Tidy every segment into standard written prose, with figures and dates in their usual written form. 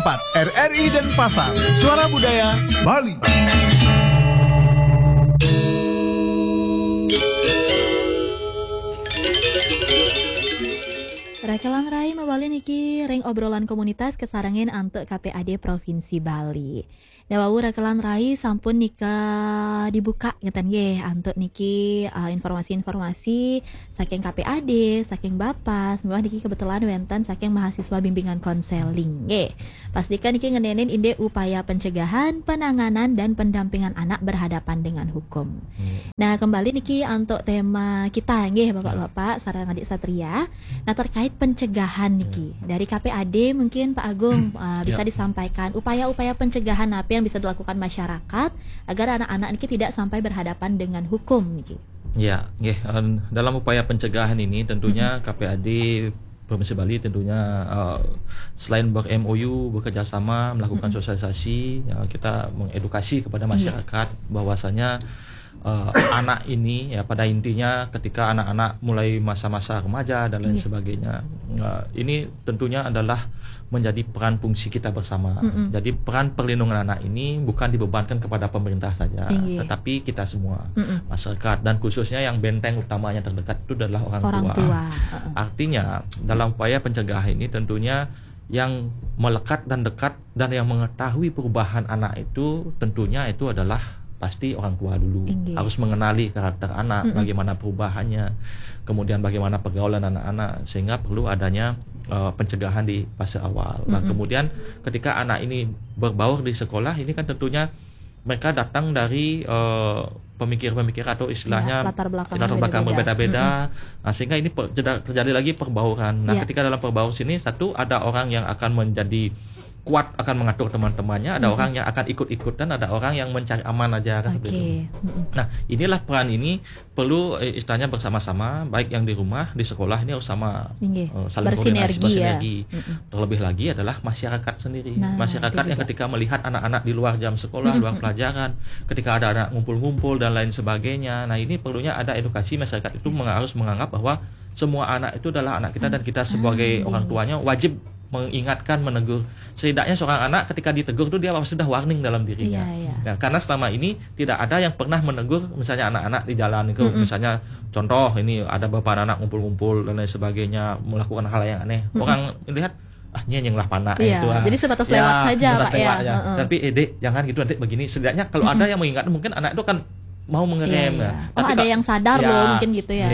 RRI Denpasar, Suara Budaya Bali. Rakelang Rai mawali niki ring obrolan komunitas kesarangin antuk KPAD Provinsi Bali. Dawawu Rakelang Rai sampun nika dibuka ngeten nggih antuk niki informasi-informasi saking KPAD, saking Bapas, mewah niki kebetulan wenten saking mahasiswa bimbingan konseling nggih. Pastikan niki ngenenin inde upaya pencegahan, penanganan dan pendampingan anak berhadapan dengan hukum. Nah, kembali niki antuk tema kita nggih Bapak-bapak sareng adik satria. Nah, terkait pencegahan niki dari KPAD mungkin Pak Agung bisa disampaikan upaya-upaya pencegahan apa yang bisa dilakukan masyarakat agar anak-anak niki tidak sampai berhadapan dengan hukum niki. Ya, dalam upaya pencegahan ini tentunya KPAD Provinsi Bali tentunya selain ber-MOU bekerjasama melakukan sosialisasi, kita mengedukasi kepada masyarakat bahwasanya anak ini ya pada intinya ketika anak-anak mulai masa-masa remaja dan lain sebagainya, ini tentunya adalah menjadi peran fungsi kita bersama. Jadi peran perlindungan anak ini bukan dibebankan kepada pemerintah saja, tetapi kita semua, masyarakat, dan khususnya yang benteng utamanya terdekat itu adalah orang tua. Artinya dalam upaya pencegahan ini tentunya yang melekat dan dekat dan yang mengetahui perubahan anak itu tentunya itu adalah pasti orang tua dulu. Harus mengenali karakter anak, bagaimana perubahannya, kemudian bagaimana pergaulan anak-anak, sehingga perlu adanya pencegahan di fase awal. Nah, kemudian ketika anak ini berbaur di sekolah, ini kan tentunya mereka datang dari pemikir-pemikir atau istilahnya latar belakang berbeda-beda. Nah, sehingga ini terjadi lagi perbauran. Nah, ketika dalam perbauran sini, satu ada orang yang akan menjadi kuat akan mengatur teman-temannya, ada orang yang akan ikut-ikutan, ada orang yang mencari aman aja seperti itu. Nah, inilah peran ini perlu istilahnya bersama-sama, baik yang di rumah, di sekolah ini harus sama saling bersinergi. Terlebih lagi adalah masyarakat sendiri. Masyarakat yang ketika melihat anak-anak di luar jam sekolah, luar pelajaran, ketika ada anak ngumpul-ngumpul dan lain sebagainya. Nah, ini perlunya ada edukasi masyarakat itu harus menganggap bahwa semua anak itu adalah anak kita dan kita sebagai orang tuanya wajib mengingatkan, menegur. Setidaknya seorang anak ketika ditegur itu dia sudah warning dalam dirinya. Nah, karena selama ini tidak ada yang pernah menegur misalnya anak-anak di jalan itu, misalnya contoh ini ada beberapa anak ngumpul-ngumpul dan lain sebagainya melakukan hal yang aneh. Orang lihat nyenyeng lah panah itu. Jadi sebatas lewat saja Pak ya. Tapi Dek jangan gitu, Dek begini. Setidaknya kalau ada yang mengingatkan mungkin anak itu kan mau mengerem. Tapi ada yang sadar loh mungkin gitu ya.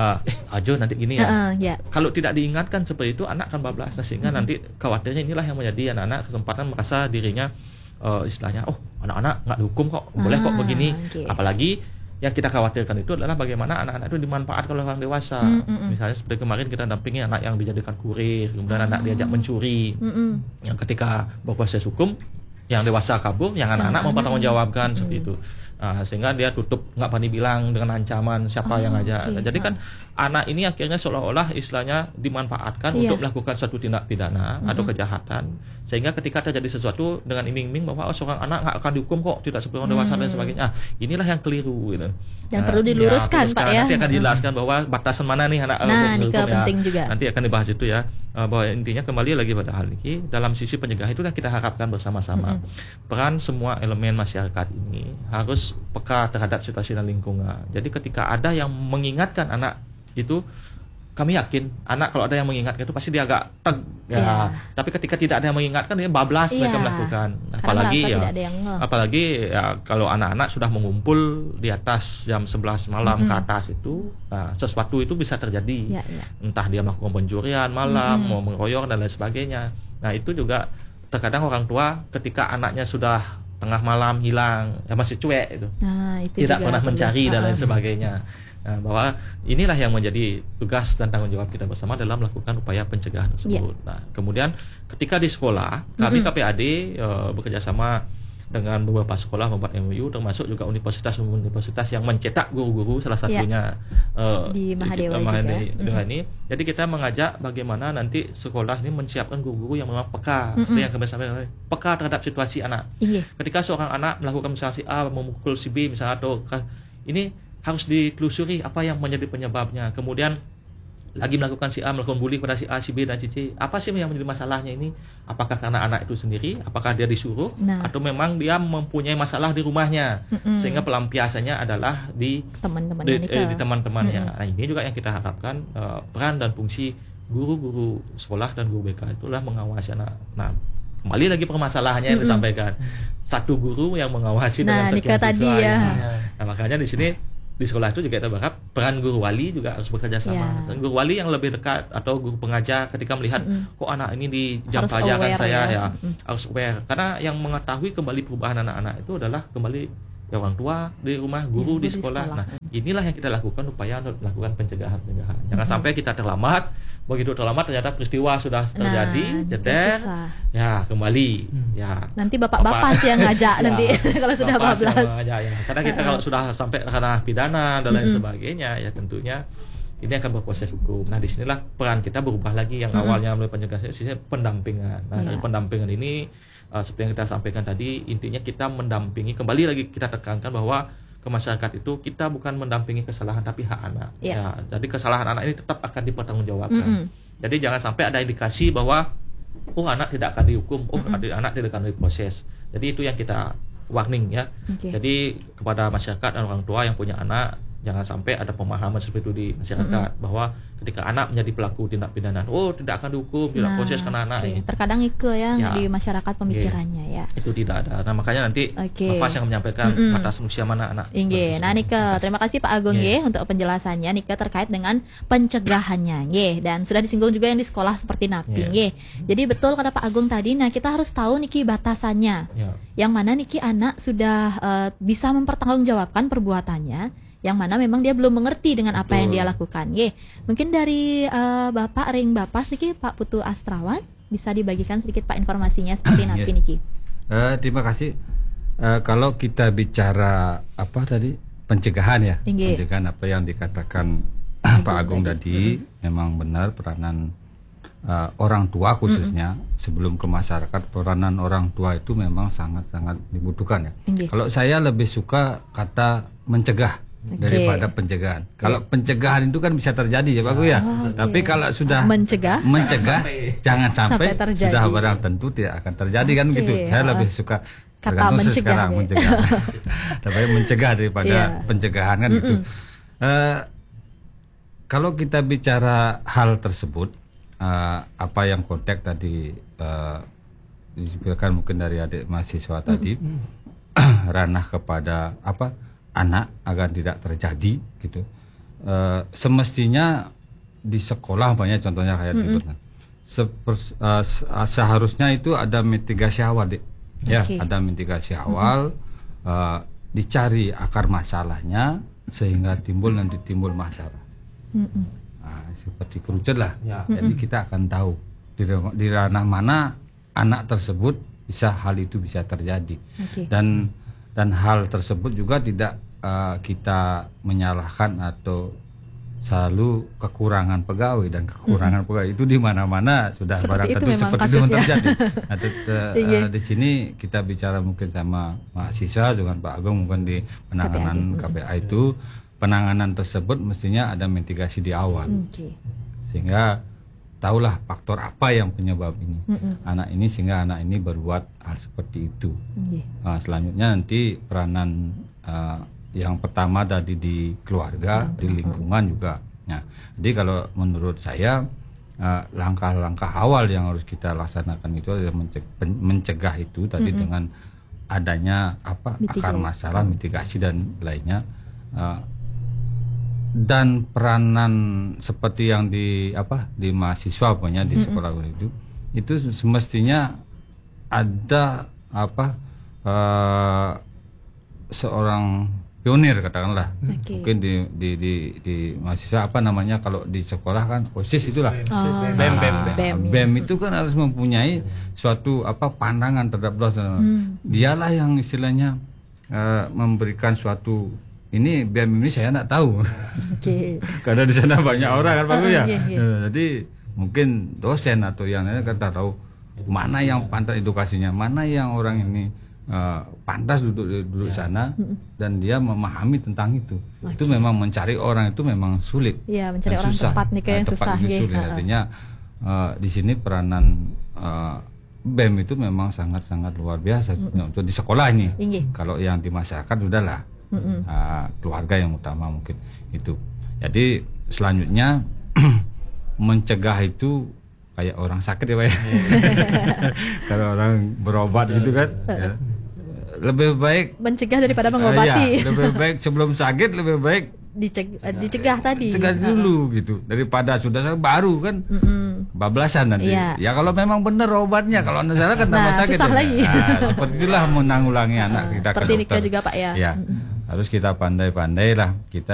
Ajo nanti gini ya. Kalau tidak diingatkan seperti itu anak akan bablas, sehingga nanti khawatirnya inilah yang menjadi anak-anak kesempatan merasa dirinya istilahnya anak-anak nggak dihukum kok, boleh kok begini. Apalagi yang kita khawatirkan itu adalah bagaimana anak-anak itu dimanfaatkan oleh orang dewasa. Misalnya seperti kemarin kita dampingi anak yang dijadikan kurir, kemudian anak diajak mencuri. Yang ketika berproses hukum yang dewasa kabur, yang anak-anak mempertanggungjawabkan seperti itu. Sehingga dia tutup, nggak berani bilang dengan ancaman siapa yang ngajak. Jadi kan anak ini akhirnya seolah-olah istilahnya dimanfaatkan untuk melakukan suatu tindak pidana atau kejahatan, sehingga ketika terjadi sesuatu dengan iming-iming bahwa seorang anak nggak akan dihukum kok, tidak seperti orang dewasa dan sebagainya. Inilah yang keliru gitu. Dan perlu diluruskan Pak ya. Nanti akan dijelaskan bahwa batasan mana nih anak ini penting juga. Nanti akan dibahas itu ya. Bahwa intinya kembali lagi pada hal ini, dalam sisi pencegahan itulah kita harapkan bersama-sama peran semua elemen masyarakat ini harus peka terhadap situasi dan lingkungan. Jadi ketika ada yang mengingatkan anak itu, kami yakin anak kalau ada yang mengingatkan itu pasti dia agak tapi ketika tidak ada yang mengingatkan dia bablas mereka melakukan. Apalagi kalau anak-anak sudah mengumpul di atas jam 11 malam ke atas itu, sesuatu itu bisa terjadi. Entah dia melakukan pencurian malam, mau mengeroyok dan lain sebagainya. Nah, itu juga terkadang orang tua ketika anaknya sudah tengah malam hilang, masih cuek itu tidak pernah mencari dan lain sebagainya. Nah, bahwa inilah yang menjadi tugas dan tanggung jawab kita bersama dalam melakukan upaya pencegahan tersebut. Nah, kemudian ketika di sekolah, kami KPAD bekerjasama dengan beberapa sekolah membuat MOU, termasuk juga universitas yang mencetak guru-guru, salah satunya di Mahadewa juga. Ini. Jadi kita mengajak bagaimana nanti sekolah ini menyiapkan guru-guru yang memang peka, seperti yang kami sampaikan, peka terhadap situasi anak. Ketika seorang anak melakukan misalnya si A memukul si B misalnya, atau ini harus ditelusuri apa yang menjadi penyebabnya. Kemudian lagi melakukan si A, melakukan bully pada si A, si B dan si C. Apa sih yang menjadi masalahnya ini? Apakah karena anak itu sendiri? Apakah dia disuruh? Nah. Atau memang dia mempunyai masalah di rumahnya? Sehingga pelampiasannya adalah di teman-temannya di teman-temannya. Nah, ini juga yang kita harapkan, peran dan fungsi guru-guru sekolah dan guru BK itulah mengawasi anak. Nah, kembali lagi permasalahannya yang disampaikan. Satu guru yang mengawasi dengan sekian siswa. Tadi ya. Nah, makanya di sini di sekolah itu juga kita berharap peran guru wali juga harus bekerja sama. Guru wali yang lebih dekat atau guru pengajar ketika melihat kok anak ini di jam pelajaran saya harus aware. Karena yang mengetahui kembali perubahan anak-anak itu adalah kembali orang tua di rumah, guru di sekolah. Nah, inilah yang kita lakukan upaya untuk melakukan pencegahan. Jangan sampai kita terlambat. Begitu terlambat ternyata peristiwa sudah terjadi, jeder, ya kembali, ya. Nanti bapak-bapak sih yang ngajak nanti kalau sudah 14. Ya. Karena kita kalau sudah sampai ranah pidana dan lain sebagainya, ya tentunya ini akan berproses hukum. Nah, disinilah peran kita berubah lagi yang awalnya melalui pencegahan, sini pendampingan. Nah, dari pendampingan ini seperti yang kita sampaikan tadi, intinya kita mendampingi, kembali lagi kita tekankan bahwa ke masyarakat itu kita bukan mendampingi kesalahan tapi hak anak. Ya, jadi kesalahan anak ini tetap akan dipertanggungjawabkan. Jadi jangan sampai ada indikasi bahwa anak tidak akan dihukum, anak tidak akan diproses. Jadi itu yang kita warning ya. Jadi kepada masyarakat dan orang tua yang punya anak, jangan sampai ada pemahaman seperti itu di masyarakat bahwa ketika anak menjadi pelaku tindak pidana, tidak akan dihukum, tidak proses karena anak. Terkadang di masyarakat pemikirannya ya. Itu tidak ada. Nah, makanya nanti Bapak yang menyampaikan atas usia mana anak. Nah, Nike, terima kasih Pak Agung untuk penjelasannya Nike terkait dengan pencegahannya dan sudah disinggung juga yang di sekolah seperti napping Jadi betul kata Pak Agung tadi, nah kita harus tahu Niki batasannya. Yang mana Niki anak sudah bisa mempertanggungjawabkan perbuatannya, yang mana memang dia belum mengerti dengan apa yang dia lakukan. Mungkin dari Bapak Ring Bapak sedikit, Pak Putu Astrawan, bisa dibagikan sedikit Pak informasinya seperti napi Niki. Terima kasih. Kalau kita bicara apa tadi pencegahan pencegahan apa yang dikatakan Pak Agung tadi, memang benar peranan orang tua khususnya sebelum ke masyarakat, peranan orang tua itu memang sangat-sangat dibutuhkan Kalau saya lebih suka kata mencegah daripada pencegahan. Kalau pencegahan itu kan bisa terjadi ya Pak Gu ya. Tapi kalau sudah mencegah jangan sampai sudah barang tentu tidak akan terjadi kan gitu. Saya lebih suka kata mencegah. Tapi mencegah daripada pencegahan kan gitu. Kalau kita bicara hal tersebut, apa yang konteks tadi disebutkan mungkin dari adik mahasiswa tadi, ranah kepada anak agar tidak terjadi gitu. Semestinya di sekolah banyak contohnya kayak disebutkan. Seharusnya itu ada mitigasi awal, ada mitigasi awal, dicari akar masalahnya sehingga nanti timbul masalah. Seperti kerucut lah. Jadi kita akan tahu di ranah mana anak tersebut hal itu bisa terjadi. Dan hal tersebut juga tidak kita menyalahkan atau selalu kekurangan pegawai, dan kekurangan pegawai itu di mana-mana sudah barang tentu seperti itu terjadi. Di sini kita bicara mungkin sama mahasiswa dengan Pak Agung mungkin di penanganan KPA itu, penanganan tersebut mestinya ada mitigasi di awal. Sehingga tahulah faktor apa yang penyebab ini anak ini, sehingga anak ini berbuat hal seperti itu. Selanjutnya nanti peranan yang pertama tadi di keluarga, di lingkungan juga. Jadi kalau menurut saya langkah-langkah awal yang harus kita laksanakan itu adalah mencegah itu tadi dengan adanya akar masalah, mitigasi dan lainnya. Dan peranan seperti yang di mahasiswa punya di sekolah itu semestinya ada seorang pionir katakanlah. Mungkin di mahasiswa kalau di sekolah kan OSIS itulah. BEM itu kan harus mempunyai suatu pandangan terhadap dosen. Dialah yang istilahnya memberikan suatu ini BEM ini saya tidak tahu. Karena di sana banyak orang kan Pak Gu ya. Jadi mungkin dosen atau yang lain kan tahu mana yang pantas edukasinya, mana yang orang ini pantas duduk sana dan dia memahami tentang itu. Itu memang mencari orang itu memang sulit. Iya, mencari dan orang susah. tepat nih kayak yang Tepat susah itu nggih. sulit. Artinya di sini peranan BEM itu memang sangat-sangat luar biasa untuk di sekolah ini. Inggih. Kalau yang di masyarakat sudahlah keluarga yang utama mungkin itu. Jadi selanjutnya mencegah itu kayak orang sakit ya Pak ya. Kalau orang berobat gitu kan ya. Lebih baik Mencegah daripada mengobati. ya, lebih baik sebelum sakit lebih baik Dicegah tadi. cegah dulu gitu daripada sudah sakit baru kan kebablasan nanti. Iya. Ya kalau memang benar obatnya, kalau anda salah kan tambah Nah, sakit. susah ya. lagi. Nah, seperti itulah menanggulangi anak kita Seperti ke Nika dokter. juga Pak ya. Ya, harus kita pandai-pandai lah kita